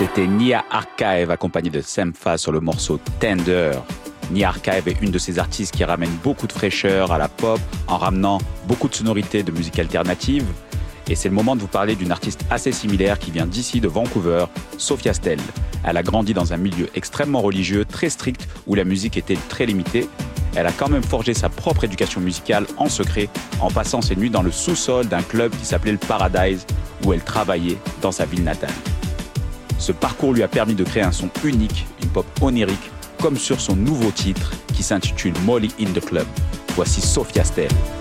C'était Nia Archive accompagnée de Sampha sur le morceau Tender. Nia Archive est une de ces artistes qui ramène beaucoup de fraîcheur à la pop en ramenant beaucoup de sonorités de musique alternative. Et c'est le moment de vous parler d'une artiste assez similaire qui vient d'ici, de Vancouver, Sophia Stell. Elle a grandi dans un milieu extrêmement religieux, très strict, où la musique était très limitée. Elle a quand même forgé sa propre éducation musicale en secret, en passant ses nuits dans le sous-sol d'un club qui s'appelait le Paradise, où elle travaillait dans sa ville natale. Ce parcours lui a permis de créer un son unique, une pop onirique, comme sur son nouveau titre qui s'intitule Molly in the Club. Voici Sophia Stell.